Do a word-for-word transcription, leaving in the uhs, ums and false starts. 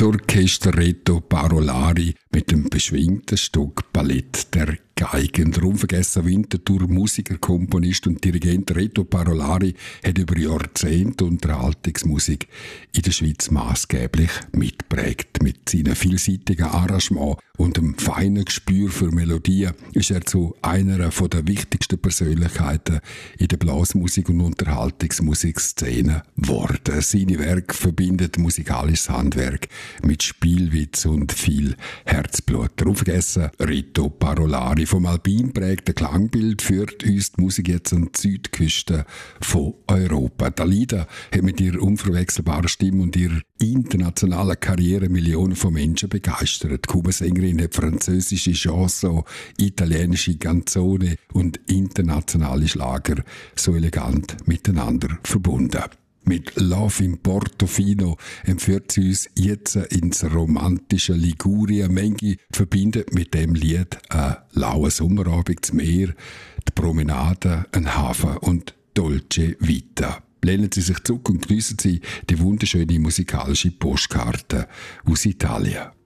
Orchester Reto Parolari mit dem beschwingten Stück Ballett der Geigen. Der unvergessene Winterthur Musiker, Komponist und Dirigent Reto Parolari hat über Jahrzehnte Unterhaltungsmusik in der Schweiz maßgeblich mitprägt. Mit seinen vielseitigen Arrangements und dem feinen Gespür für Melodien ist er zu einer der wichtigsten Persönlichkeiten in der Blasmusik- und Unterhaltungsmusikszene geworden. Seine Werke verbindet musikalisches Handwerk mit Spielwitz und viel Herzblut. Der unvergessene Reto Parolari vom alpin prägten Klangbild führt uns die Musik jetzt an die Südküste von Europa. Dalida hat mit ihrer unverwechselbaren Stimme und ihrer internationalen Karriere Millionen von Menschen begeistert. Die Kuba-Sängerin hat französische Chanson, italienische Canzone und internationale Schlager so elegant miteinander verbunden. Mit Love in Portofino entführt sie uns jetzt ins romantische Ligurien. Manche verbinden mit dem Lied einen lauen Sommerabend, das Meer, die Promenade, einen Hafen und Dolce Vita. Lehnen Sie sich zurück und geniessen Sie die wunderschöne musikalische Postkarte aus Italien.